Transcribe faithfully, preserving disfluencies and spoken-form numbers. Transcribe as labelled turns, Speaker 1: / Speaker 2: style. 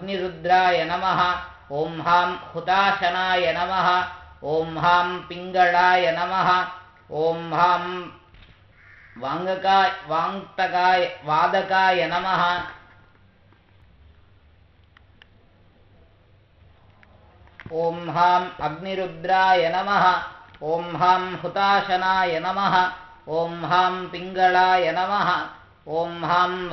Speaker 1: ಅಗ್ನಿರುದ್ರಾಯ ನಮಃ. ಓಂ ಹಾಂ ಹುತಾಶನಾಯ ನಮಃ. ಓಂ ಹಾಂ ಪಿಂಗಳಾಯ ನಮಃ. ಓಂ ಹಾಂ ವಾಂಗಕಾಯ ವಾಂತಕಾಯ ವಾದಕಾಯ ನಮಃ. ಓಂ ಹಾಂ ಅಗ್ನಿರುದ್ರಾಯ ನಮಃ. ಓಂ ಹಾಂ ಹುತಾಶನಾಯ ನಮಃ. ಓಂ ಹಾಂ ಪಿಂಗಳಾಯ ನಮಃ. ಓಂ ಹಾಂ